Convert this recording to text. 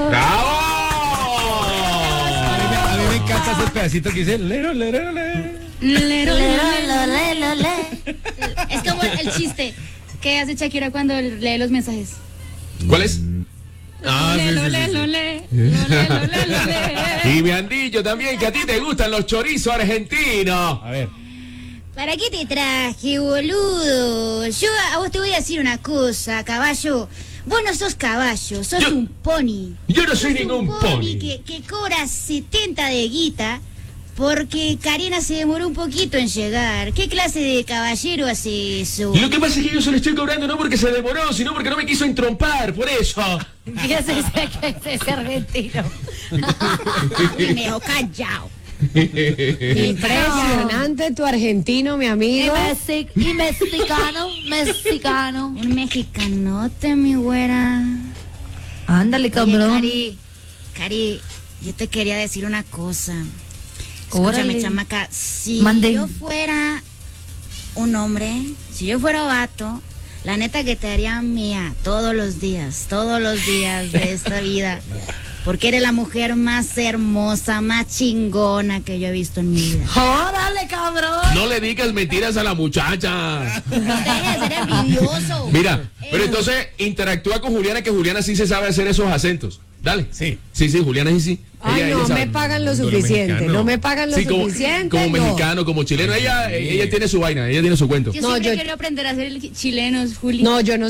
¡Bravo! A mí me encanta ese pedacito que dice lero, lero, lero. Es como el chiste que hace Shakira cuando lee los mensajes. ¿Cuál es? Y me han dicho también que a ti te gustan los chorizos argentinos. A ver. ¿Para qué te traje, boludo? Yo a vos te voy a decir una cosa, caballo. Vos no sos caballo, sos un pony. Yo no soy Sos ningún un pony. que cobra 70 de guita porque Karina se demoró un poquito en llegar. ¿Qué clase de caballero hace eso? Lo que pasa es que yo se lo estoy cobrando no porque se demoró, sino porque no me quiso entrompar, por eso. ¿Qué es ese argentino? Y me dejó callado. Impresionante tu argentino, mi amigo. Y mexicano. Un mexicanote, mi güera. Ándale, Oye, cabrón. Cari, yo te quería decir una cosa. Órale. Escúchame, chamaca, si Mande. yo fuera un hombre, si yo fuera vato, la neta que te haría mía todos los días de esta vida. Porque eres la mujer más hermosa, más chingona que yo he visto en mi vida. Órale, cabrón. No le digas mentiras a la muchacha. Deja de ser envidioso. Mira, pero entonces interactúa con Juliana, que Juliana sí se sabe hacer esos acentos. Dale. Sí. Sí, Juliana sí. Ay, Ella no sabe. me pagan lo Como suficiente, mexicano. no me pagan lo Sí, suficiente. como no. mexicano, como chileno. Ella tiene su vaina, ella tiene su cuento. Yo No, siempre yo- quiero aprender a hacer el chileno, Juli. No, yo no